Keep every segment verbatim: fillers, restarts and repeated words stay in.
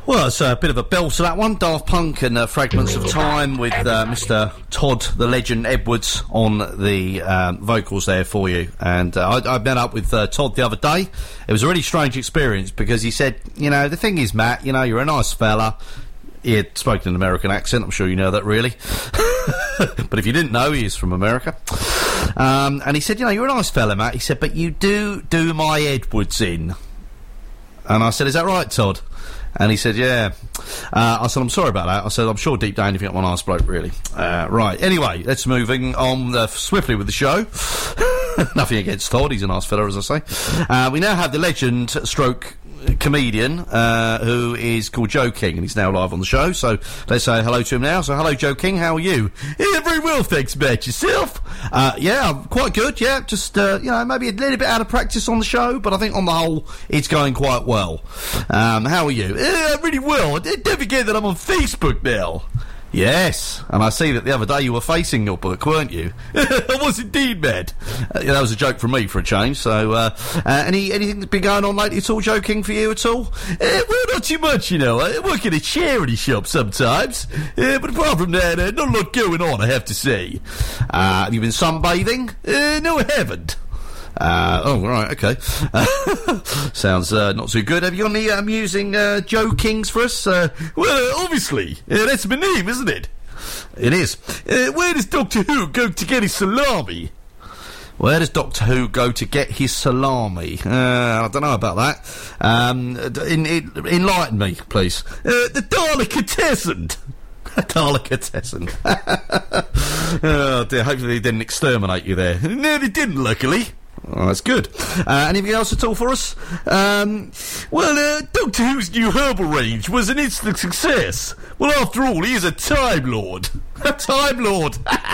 Well, it's a bit of a belter, that one. Daft Punk and uh, Fragments of Time with uh, Mister Todd the Legend Edwards on the um, vocals there for you. And uh, I, I met up with uh, Todd the other day. It was a really strange experience because he said, you know, the thing is, Matt, you know, you're a nice fella. He had spoken in an American accent. I'm sure you know that, really. But if you didn't know, he is from America. Um, and he said, you know, you're a nice fella, Matt. He said, but you do do my Edwards in. And I said, is that right, Todd? And he said, yeah. Uh, I said, I'm sorry about that. I said, I'm sure deep down you think I'm a nice bloke, really. Uh, right. Anyway, let's moving on uh, swiftly with the show. Nothing against Todd. He's a nice fella, as I say. Uh, we now have the legend stroke comedian uh, who is called Joe King, and he's now live on the show, so let's say hello to him now. So hello, Joe King, how are you? Yeah, very well, thanks, Matt. Yourself? Uh, yeah, I'm quite good, yeah, just uh, you know, maybe a little bit out of practice on the show, but I think on the whole it's going quite well. Um, how are you? Yeah, really well. Don't forget that I'm on Facebook now. Yes, and I see that the other day you were facing your book, weren't you? I was indeed, Matt. Uh, yeah, that was a joke from me for a change. So, uh, uh, any anything that's been going on lately at all, Joe King, for you at all? Uh, well, not too much, you know. I work in a charity shop sometimes, uh, but apart from that, uh, not a lot going on, I have to say. Uh, have you been sunbathing? Uh, no, I haven't. Uh, oh, right, okay. Uh, sounds uh, not too good. Have you got any uh, amusing uh, Joe Kings for us? Uh, well, uh, obviously. Uh, that's my name, isn't it? It is. Uh, where does Doctor Who go to get his salami? Where does Doctor Who go to get his salami? Uh, I don't know about that. Um, in, in, enlighten me, please. Uh, the Delicatessen. Delicatessen. Oh, dear. Hopefully they didn't exterminate you there. No, they didn't, luckily. Oh, that's good. Uh, anything else at all for us? Um, well, uh, Doctor Who's new herbal range was an instant success. Well, after all, he is a Time Lord. A Time Lord.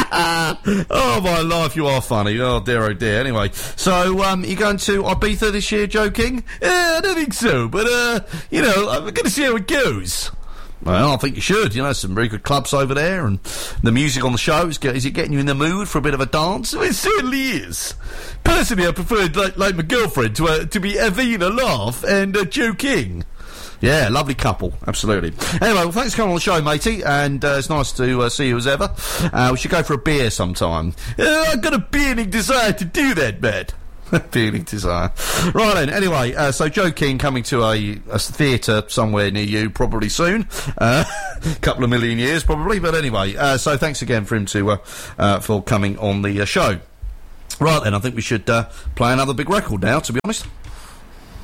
Oh, my life, you are funny. Oh, dear, oh, dear. Anyway, so, um, you going to Ibiza this year, Joe King? Uh, I don't think so, but, uh, you know, I'm going to see how it goes. Well, I think you should. You know, some very good clubs over there, and the music on the show, is, is it getting you in the mood for a bit of a dance? Well, it certainly is. Personally, I prefer, like, like my girlfriend, to uh, to be Avina Laugh and uh, Joe King. Yeah, lovely couple, absolutely. Anyway, well, thanks for coming on the show, matey, and uh, it's nice to uh, see you as ever. Uh, we should go for a beer sometime. Uh, I've got a burning desire to do that, Matt. Feeling desire. Right then, anyway, uh, so Joe King coming to a, a theatre somewhere near you probably soon. A uh, couple of million years probably, but anyway, uh, so thanks again for him to uh, uh, for coming on the uh, show. Right then, I think we should uh, play another big record now, to be honest.